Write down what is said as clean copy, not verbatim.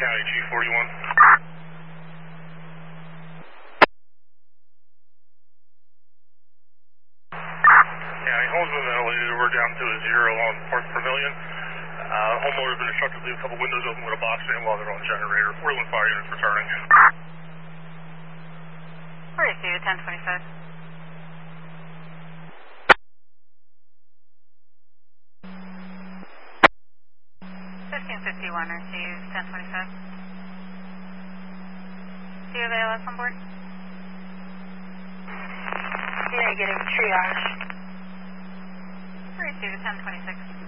County G41. County, home's been ventilated. We're down to a 0 on Park Pavilion. Homeowner's been instructed to leave a couple windows open with a box fan while they're on generator. 41 fire units returning. 42, 1025. 1551, receive 1025. Do you have ALS on board? Yeah, getting triage. Receive 1026.